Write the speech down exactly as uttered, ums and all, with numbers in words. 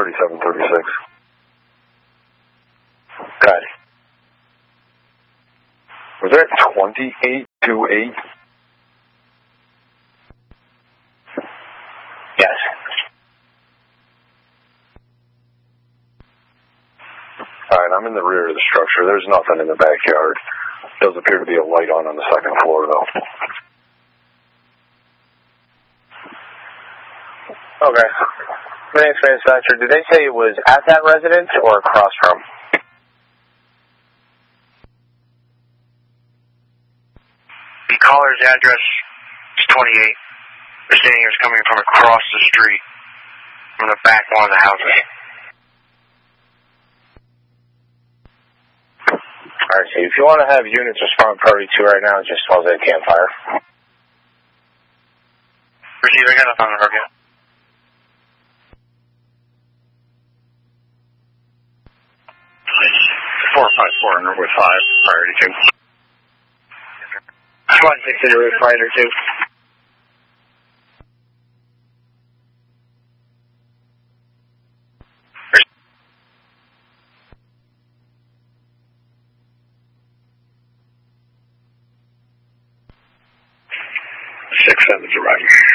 thirty-seven thirty-six. Good. Was that twenty-eight twenty-eight? Yes. Alright, I'm in the rear of the structure. There's nothing in the backyard. Does appear to be a light on on the second floor, though. Okay. My name's Manufacturer. Did they say it was at that residence or across from? The caller's address is twenty-eight. The stating is coming from across the street, from the back one of the houses. Alright, so if you want to have units respond priority two right now, just call that campfire. Receive, I got nothing on the hook yet. four five four on Route five, priority two. one six zero, fighter two. Six seven's arriving.